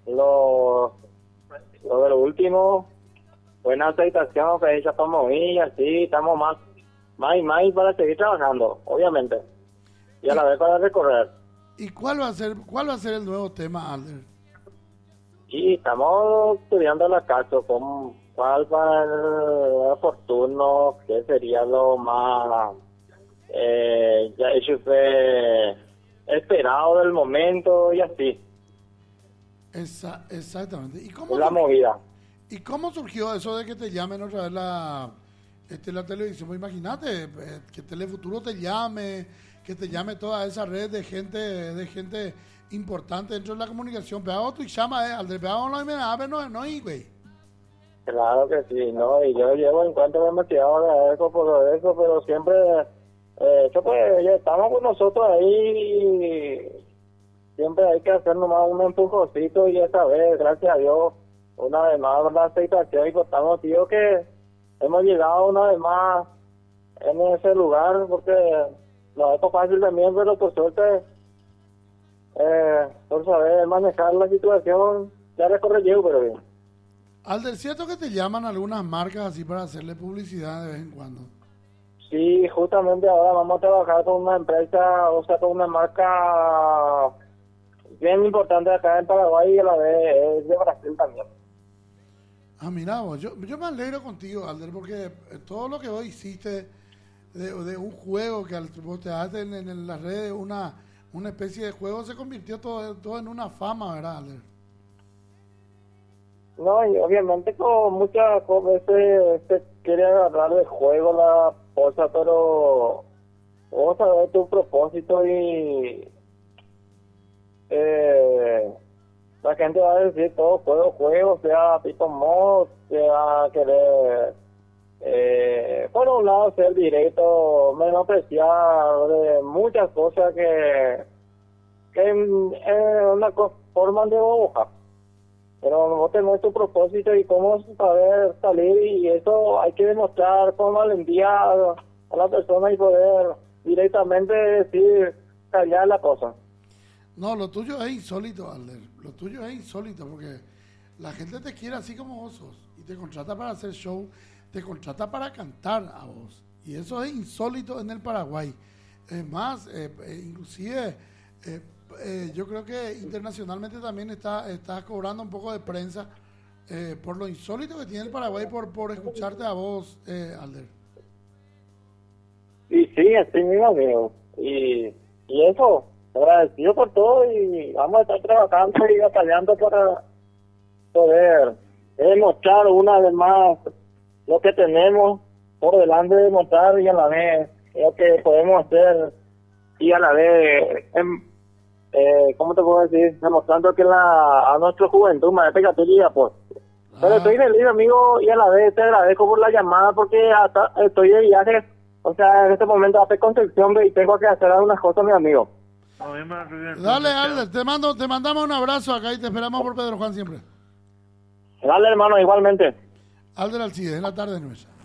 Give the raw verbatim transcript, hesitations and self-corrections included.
lo, lo de lo último, buena aceptación que ella estamos ahí, así estamos más, más y más para seguir trabajando, obviamente, y a la vez para recorrer. ¿Y cuál va a ser, cuál va a ser el nuevo tema, Alder? Y estamos estudiando la caso, con cuál va el oportuno, qué sería lo más eh, ya hecho fue esperado del momento y así. Esa, exactamente. ¿Y cómo, La surgió, movida. ¿Y cómo surgió eso de que te llamen otra vez la, este, la televisión? Pues imagínate, eh, que Telefuturo te llame, que te llame toda esa red de gente, de gente importante dentro de la comunicación. Pero tu llama, eh, al de no me no, no, no, güey. Claro que sí, ¿no? Y yo llevo en cuenta demasiado de eso, por eso, pero siempre, eh, eso pues, ya estamos con nosotros ahí, siempre hay que hacer nomás un empujoncito y esta vez, gracias a Dios, una vez más la aceptación y contamos, tío, que hemos llegado una vez más en ese lugar, porque no es fácil también, pero por suerte, eh, por saber manejar la situación, ya recorre llego, pero bien. Alder, ¿cierto que te llaman algunas marcas así para hacerle publicidad de vez en cuando? Sí, justamente ahora vamos a trabajar con una empresa, o sea, con una marca bien importante acá en Paraguay y a la vez es de Brasil también. Ah, mira vos, yo, yo me alegro contigo, Alder, porque todo lo que vos hiciste de, de un juego que al, vos te haces en, en las redes, una, una especie de juego, se convirtió todo, todo en una fama, ¿verdad, Alder? No, y obviamente con muchas veces se quiere agarrar de juego la cosa, pero vos sabés tu propósito y eh, la gente va a decir todo juego, juego, sea tipo mod, sea querer, eh, por un lado ser directo, menospreciar de muchas cosas que, que es una forma de boja. Pero vos tenés tu propósito y cómo saber salir, y eso hay que demostrar con valentía a, a la persona y poder directamente decir, callar la cosa. No, lo tuyo es insólito, Alder. Lo tuyo es insólito porque la gente te quiere así como vos sos y te contrata para hacer show, te contrata para cantar a vos. Y eso es insólito en el Paraguay. Es más, eh, eh, inclusive... Eh, Eh, yo creo que internacionalmente también está, está cobrando un poco de prensa eh, por lo insólito que tiene el Paraguay por, por escucharte a vos, eh, Alder. Y sí, así mismo, amigo. Y, y eso, agradecido por todo y vamos a estar trabajando y batallando para poder demostrar una vez más lo que tenemos por delante, demostrar y a la vez lo que podemos hacer y a la vez... En, Eh, ¿cómo te puedo decir? Demostrando que la, a nuestra juventud, más expectativa, pues. Ah. Pero estoy feliz, amigo, y a la vez te agradezco por la llamada porque hasta estoy de viaje, o sea, en este momento hace Concepción y tengo que hacer algunas cosas, mi amigo. Dale, Alder, te mando, te mandamos un abrazo acá y te esperamos por Pedro Juan siempre. Dale, hermano, igualmente. Alder Alcides, en la tarde nuestra.